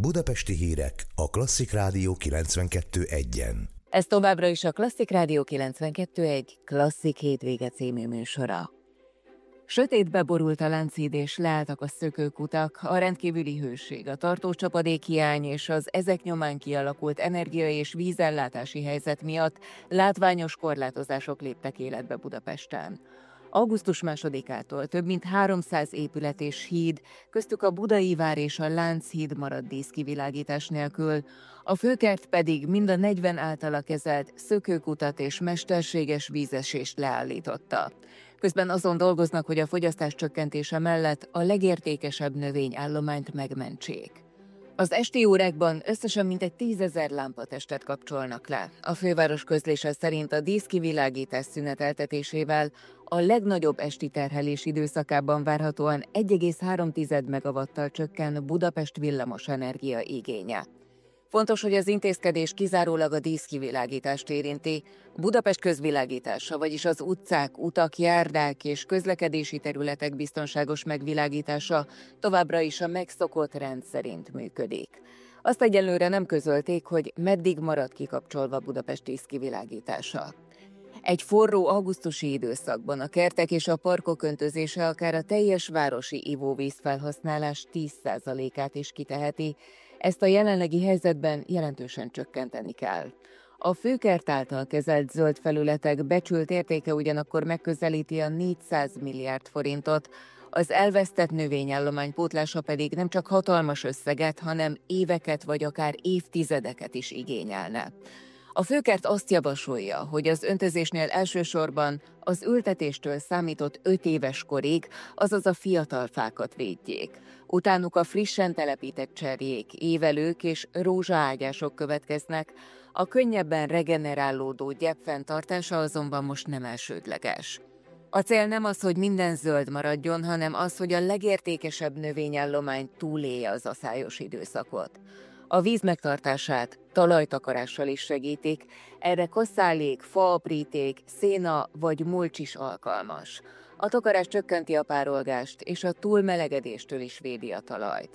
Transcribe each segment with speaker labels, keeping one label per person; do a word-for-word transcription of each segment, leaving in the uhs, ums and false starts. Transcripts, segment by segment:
Speaker 1: Budapesti hírek a Klasszik Rádió kilencvenkettő egyen.
Speaker 2: Ez továbbra is a Klasszik Rádió kilencvenkettő egy Klasszik hétvége című műsora. Sötétbe borult a Lánchíd és leálltak a szökőkutak, a rendkívüli hőség, a tartós csapadékhiány és az ezek nyomán kialakult energia- és vízellátási helyzet miatt látványos korlátozások léptek életbe Budapesten. augusztus másodikától több mint háromszáz épület és híd, köztük a Budai vár és a Lánchíd maradt díszkivilágítás nélkül, a főkert pedig mind a negyven általa kezelt szökőkutat és mesterséges vízesést leállította. Közben azon dolgoznak, hogy a fogyasztás csökkentése mellett a legértékesebb növényállományt megmentsék. Az esti órákban összesen mintegy tízezer lámpatestet kapcsolnak le. A főváros közlése szerint a díszkivilágítás szüneteltetésével a legnagyobb esti terhelés időszakában várhatóan egy egész három megawattal csökken Budapest villamosenergia igénye. Fontos, hogy az intézkedés kizárólag a díszkivilágítást érinti. Budapest közvilágítása, vagyis az utcák, utak, járdák és közlekedési területek biztonságos megvilágítása továbbra is a megszokott rend szerint működik. Azt egyelőre nem közölték, hogy meddig marad kikapcsolva Budapest díszkivilágítása. Egy forró augusztusi időszakban a kertek és a parkok öntözése akár a teljes városi ivóvízfelhasználás tíz százalékát is kiteheti, ezt a jelenlegi helyzetben jelentősen csökkenteni kell. A főkert által kezelt zöld felületek becsült értéke ugyanakkor megközelíti a négyszáz milliárd forintot, az elvesztett növényállomány pótlása pedig nem csak hatalmas összeget, hanem éveket vagy akár évtizedeket is igényelne. A főkert azt javasolja, hogy az öntözésnél elsősorban az ültetéstől számított öt éves korig, azaz a fiatal fákat védjék. Utánuk a frissen telepített cserjék, évelők és rózsaágyások következnek, a könnyebben regenerálódó gyep fenntartása azonban most nem elsődleges. A cél nem az, hogy minden zöld maradjon, hanem az, hogy a legértékesebb növényállomány túlélje az aszályos időszakot. A víz megtartását talajtakarással is segítik, erre kosszálék, faapríték, széna vagy mulcs is alkalmas. A takarás csökkenti a párolgást, és a túlmelegedéstől is védi a talajt.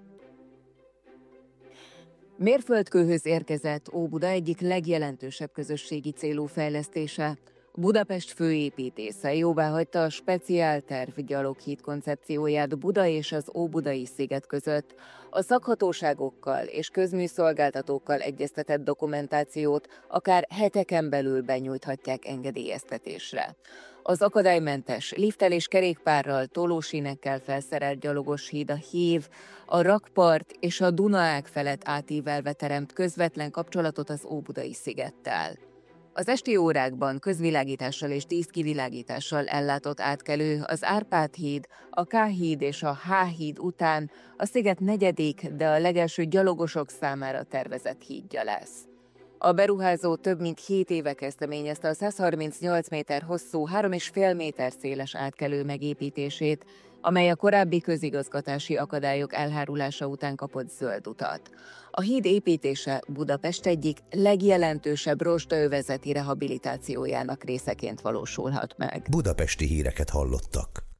Speaker 2: Mérföldkőhöz érkezett Óbuda egyik legjelentősebb közösségi célú fejlesztése. Budapest főépítésze jóváhagyta a speciálterv gyaloghíd koncepcióját Buda és az Óbudai sziget között. A szakhatóságokkal és közműszolgáltatókkal egyeztetett dokumentációt akár heteken belül benyújthatják engedélyeztetésre. Az akadálymentes, lifttel és kerékpárral, tolósínekkel felszerelt gyalogos híd a Hív, a rakpart és a Dunaág felett átívelve teremt közvetlen kapcsolatot az Óbudai szigettel. Az esti órákban közvilágítással és díszkivilágítással ellátott átkelő az Árpád híd, a K-híd és a H-híd után a sziget negyedik, de a legelső gyalogosok számára tervezett hídja lesz. A beruházó több mint hét éve kezdeményezte a száz harmincnyolc méter hosszú, három és fél méter széles átkelő megépítését, amely a korábbi közigazgatási akadályok elhárulása után kapott zöld utat. A híd építése Budapest egyik legjelentősebb rozsdaövezeti rehabilitációjának részeként valósulhat meg.
Speaker 1: Budapesti híreket hallottak.